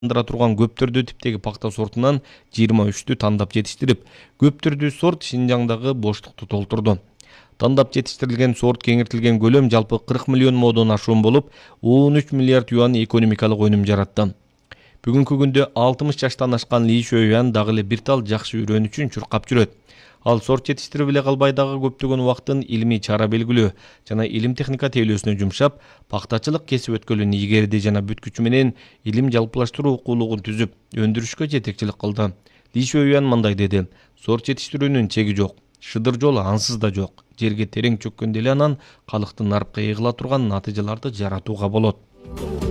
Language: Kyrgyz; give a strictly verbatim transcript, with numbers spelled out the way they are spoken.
андыра турган көп түрдүү типтеги пакта сортунан жыйырма үчтү тандап жетиштирип, көп түрдүү сорт Шинжаңдагы боштукту толтурду. Тандап жетиштирилген сорт кеңиртилген көлөм жалпы кырк миллион модон ашуун болуп, он үч миллиард юан экономикалык өнүм жаратты. Бүгүнкү күндө алтымыш жаштан ашкан Ли Шуюан дагы эле бир тал жакшы үйрөнүү үчүн чуркап жүрөт. Ал сорт жетиштирип эле калбай дагы көптөгөн убактын илимий чара белгилөө жана илим техника тейлөөсүнө жумшап, пактачылык кесип өткөлүн ийгерди жана бүткүчү менен илим жалпылаштыруу окуулугун түзүп, өндүрүшкө жетекчилик кылды. Ли Шуюан мындай деди: "Сорт жетиштирүүнүн чеги жок. Шыдыр жол ансыз да жок. Жерге терең чөккөндө эле анан калктын нарпка ыйгыла турган натыйжаларды жаратууга болот."